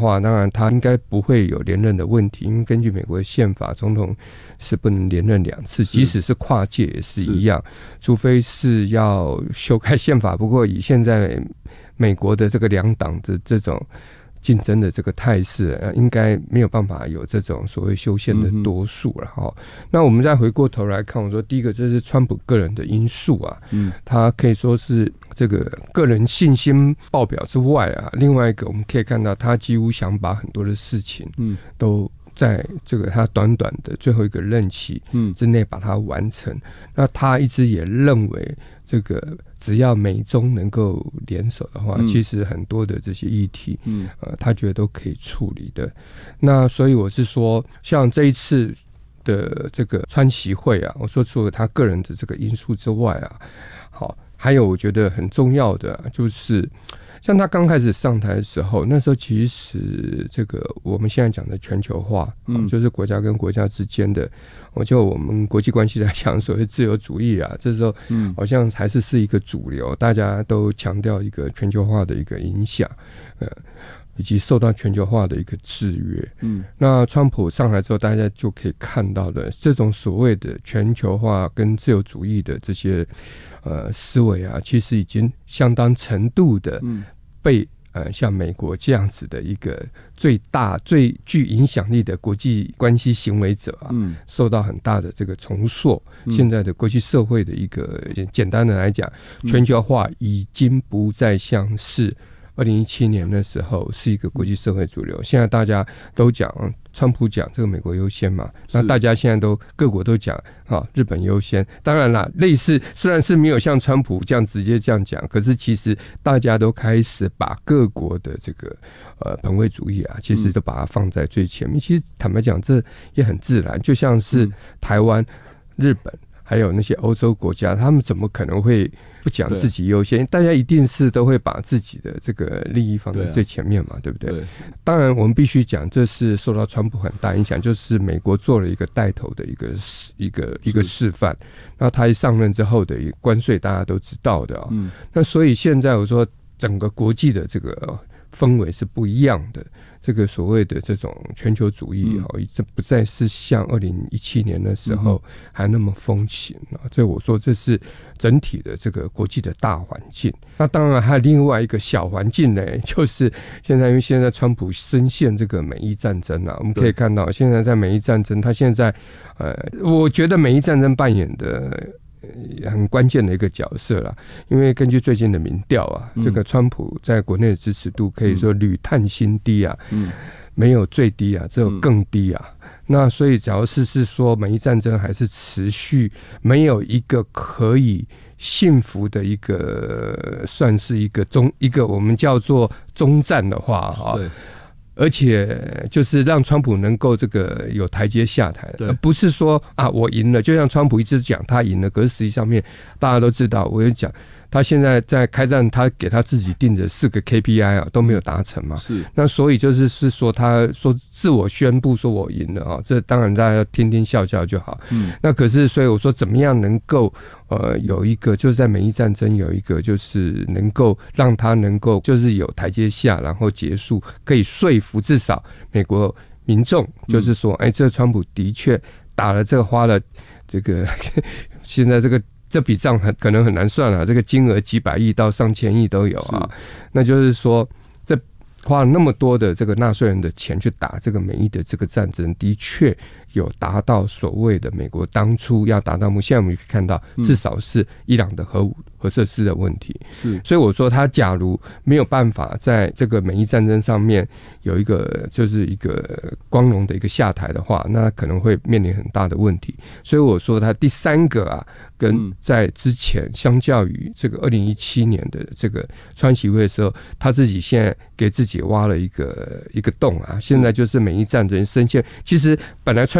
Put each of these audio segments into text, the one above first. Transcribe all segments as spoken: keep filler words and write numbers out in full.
话，当然他应该不会有连任的问题，因为根据美国的宪法，总统是不能连任两次，即使是跨届也是一样，除非是要修改宪法。不过以现在美国的这个两党的这种竞争的这个态势，应该没有办法有这种所谓修宪的多数了哈、嗯。那我们再回过头来看，我说第一个就是川普个人的因素啊，嗯，他可以说是这个个人信心爆表之外啊，另外一个我们可以看到，他几乎想把很多的事情，嗯，都在这个他短短的最后一个任期之内把它完成。嗯、那他一直也认为，这个只要美中能够联手的话，嗯、其实很多的这些议题，嗯，呃，他觉得都可以处理的。那所以我是说，像这一次的这个川习会啊，我说除了他个人的这个因素之外啊，好，还有我觉得很重要的、啊、就是。像他刚开始上台的时候，那时候其实这个我们现在讲的全球化，嗯，就是国家跟国家之间的，我就我们国际关系来讲，所谓自由主义啊，这时候嗯，好像还是是一个主流，大家都强调一个全球化的一个影响，呃，以及受到全球化的一个制约。嗯，那川普上来之后，大家就可以看到的这种所谓的全球化跟自由主义的这些呃思维啊，其实已经相当程度的被呃像美国这样子的一个最大最具影响力的国际关系行为者啊，嗯、受到很大的这个重塑。嗯、现在的国际社会的一个简单的来讲，全球化已经不再像是二零一七年的时候是一个国际社会主流，现在大家都讲川普讲这个美国优先嘛，那大家现在都各国都讲啊日本优先。当然啦，类似虽然是没有像川普这样直接这样讲，可是其实大家都开始把各国的这个呃本位主义啊，其实都把它放在最前面。嗯、其实坦白讲，这也很自然，就像是台湾、日本还有那些欧洲国家，他们怎么可能会不讲自己优先？大家一定是都会把自己的这个利益放在最前面嘛， 对,、啊、对不对? 对？当然，我们必须讲，这是受到川普很大影响，就是美国做了一个带头的一个一个一个示范。那他一上任之后的关税，大家都知道的啊、哦。嗯。那所以现在我说，整个国际的这个氛围是不一样的。这个所谓的这种全球主义啊，这、嗯、不再是像二零一七年的时候还那么风行啊。这我说这是整体的这个国际的大环境。那当然还有另外一个小环境呢，就是现在因为现在川普深陷这个美伊战争啊，我们可以看到现在在美伊战争，他现在呃，我觉得美伊战争扮演的很关键的一个角色啦，因为根据最近的民调啊、嗯，这个川普在国内的支持度可以说屡探新低啊，嗯，没有最低啊，只有更低啊。嗯、那所以，假如是是说美伊战争还是持续，没有一个可以幸福的一个，算是一个中一个我们叫做终战的话啊。对。而且就是让川普能够这个有台阶下台，而不是说啊我赢了，就像川普一直讲他赢了，可是实际上面大家都知道，我也讲他现在在开战，他给他自己定的四个 K P I 啊都没有达成嘛，是那所以就是是说他说自我宣布说我赢了啊，这当然大家要听听笑笑就好，嗯，那可是所以我说怎么样能够呃有一个就是在美伊战争有一个就是能够让他能够就是有台阶下，然后结束，可以说服至少美国民众，就是说哎、嗯，这川普的确打了这个花了这个现在这个。这笔账很可能很难算啊，这个金额几百亿到上千亿都有啊。那就是说，这花了那么多的这个纳税人的钱去打这个美伊的这个战争，的确有达到所谓的美国当初要达到目。现在我们可以看到，至少是伊朗的核武核设施的问题。是，所以我说，他假如没有办法在这个美伊战争上面有一个就是一个光荣的一个下台的话，那可能会面临很大的问题。所以我说，他第三个啊。跟在之前相较于这个二零一七年的这个川习会的时候，他自己现在给自己挖了一个一个洞啊，现在就是美伊战争深陷。其实本来川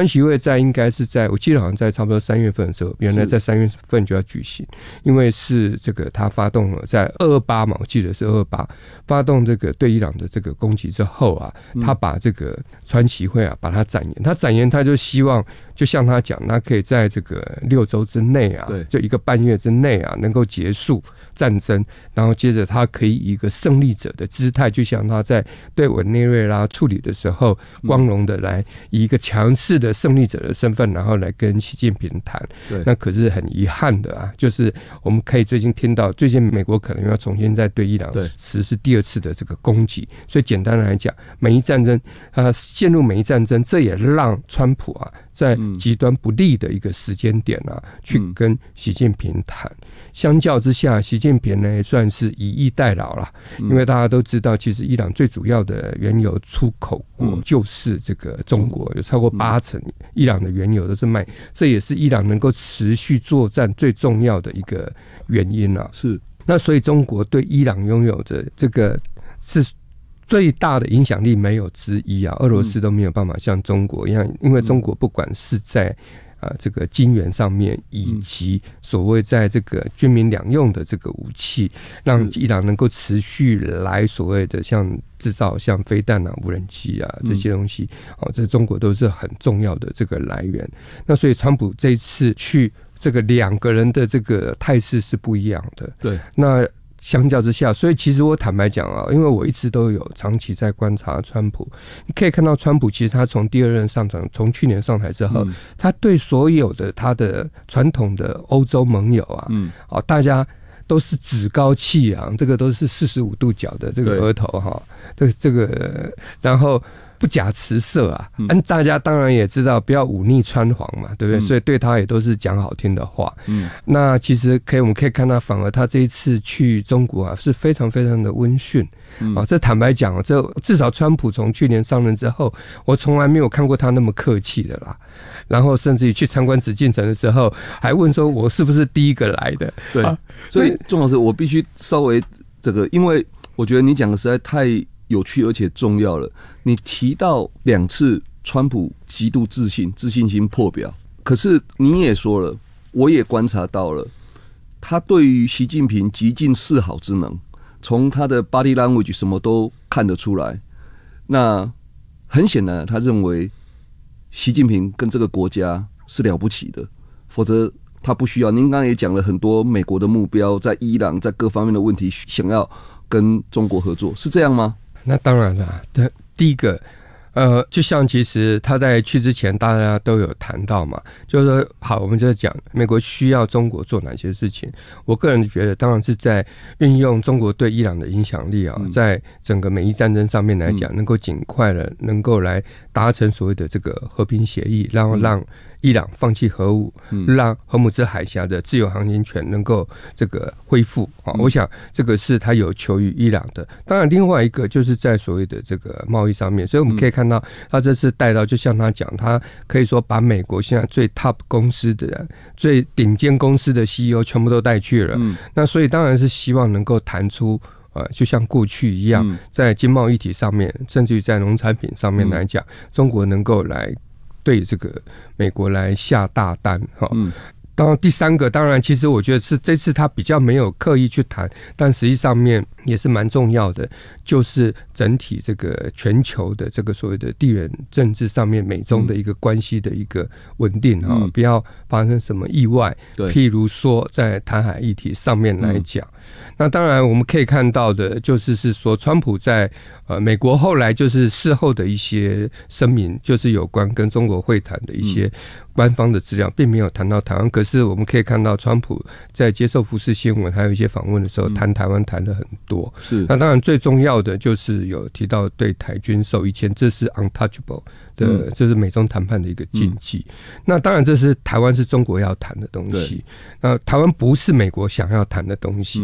川习会在应该是在我记得好像在差不多三月份的时候，原来在三月份就要举行，因为是这个他发动了在二二八嘛，我记得是二二八发动这个对伊朗的这个攻击之后啊，他把这个川习会啊把它展延，他展延他就希望就像他讲，他可以在这个六周之内啊，就一个半月之内啊，能够结束战争，然后接着他可以以一个胜利者的姿态，就像他在对委内瑞拉处理的时候，光荣的来以一个强势的胜利者的身份，然后来跟习近平谈。那可是很遗憾的啊，就是我们可以最近听到，最近美国可能要重新再对伊朗实施第二次的这个攻击。所以简单来讲，美伊战争，呃，陷入美伊战争，这也让川普啊，在极端不利的一个时间点啊，嗯、去跟习近平谈。相较之下，习近平呢也算是以逸待劳了，因为大家都知道，其实伊朗最主要的原油出口国就是这个中国，有超过八成伊朗的原油都是卖，这也是伊朗能够持续作战最重要的一个原因啊。 是， 那所以中国对伊朗拥有的这个是最大的影响力没有之一啊，俄罗斯都没有办法像中国一样，因为中国不管是在呃，这个金元上面，以及所谓在这个军民两用的这个武器，让伊朗能够持续来所谓的像制造像飞弹啊、无人机啊这些东西，哦，这中国都是很重要的这个来源。那所以川普这一次去这个两个人的这个态势是不一样的。 对， 那相较之下，所以其实我坦白讲啊，因为我一直都有长期在观察川普，你可以看到川普其实他从第二任上场，从去年上台之后，嗯、他对所有的他的传统的欧洲盟友啊，嗯，哦，大家都是趾高气扬，这个都是四十五度角的这个额头哈，这这个然后不假辞色啊，嗯，大家当然也知道不要忤逆川皇嘛，对不对？嗯、所以对他也都是讲好听的话。嗯，那其实可以，我们可以看到，反而他这一次去中国啊，是非常非常的温驯。嗯、啊，这坦白讲，这至少川普从去年上任之后，我从来没有看过他那么客气的啦。然后甚至于去参观紫禁城的时候，还问说我是不是第一个来的？ 对，啊、所以钟老师，我必须稍微这个，因为我觉得你讲的实在太有趣而且重要了。你提到两次川普极度自信，自信心破表，可是你也说了，我也观察到了，他对于习近平极尽示好之能，从他的 body language 什么都看得出来。那很显然，他认为习近平跟这个国家是了不起的，否则他不需要。您刚刚也讲了很多美国的目标，在伊朗，在各方面的问题，想要跟中国合作，是这样吗？ 那当然了，第一个，呃，就像其实他在去之前，大家都有谈到嘛，就是说，好，我们就讲美国需要中国做哪些事情。我个人觉得，当然是在运用中国对伊朗的影响力啊，嗯、在整个美伊战争上面来讲，嗯、能够尽快的能够来达成所谓的这个和平协议，然后让伊朗放弃核武，嗯、让荷姆兹海峡的自由航行权能够这个恢复啊！嗯、我想这个是他有求于伊朗的。当然，另外一个就是在所谓的这个贸易上面，所以我们可以看到，他这次带到，就像他讲，他可以说把美国现在最 top 公司的、最顶尖公司的 C E O 全部都带去了。嗯、那所以当然是希望能够谈出。呃，就像过去一样，在经贸议题上面，甚至于在农产品上面来讲，嗯、中国能够来对这个美国来下大单哈。嗯当然，第三个当然，其实我觉得是这次他比较没有刻意去谈，但实际上面也是蛮重要的，就是整体这个全球的这个所谓的地缘政治上面，美中的一个关系的一个稳定哈，嗯、不要发生什么意外。譬如说在台海议题上面来讲，嗯、那当然我们可以看到的就是是说，川普在呃美国后来就是事后的一些声明，就是有关跟中国会谈的一些官方的资料，并没有谈到台湾。可是我们可以看到，川普在接受福斯新闻还有一些访问的时候，谈、嗯、台湾谈了很多。是，那当然最重要的就是有提到对台军售一千，这是 untouchable 的，嗯、这是美中谈判的一个禁忌。嗯、那当然这是台湾是中国要谈的东西，那台湾不是美国想要谈的东西，嗯、因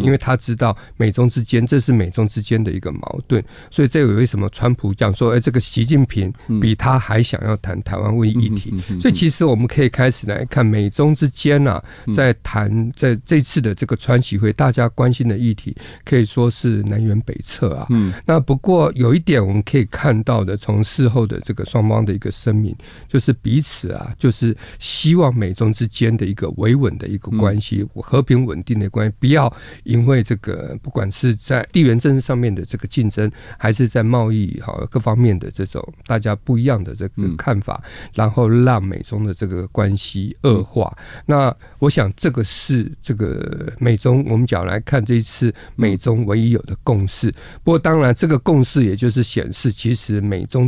因为他知道美中之间这是美中之间的一个矛盾，所以这有为什么川普讲说，哎，这个习近平比他还想要谈台湾问议题，所以其实我们可以开始来看美中之间啊，在谈在这次的这个川习会，大家关心的议题可以说是南辕北辙啊。嗯，那不过有一点我们可以看到的，从事后的这个双方的一个声明，就是彼此啊，就是希望美中之间的一个维稳的一个关系，嗯、和平稳定的关系，不要因为这个不管是在地缘政治上面的这个竞争，还是在贸易好各方面的这种大家不一样的这个看法，嗯、然后让美中的这个关系恶化。嗯、那我想这个是这个美中我们讲来看这一次美中唯一有的共识。不过当然这个共识也就是显示，其实美中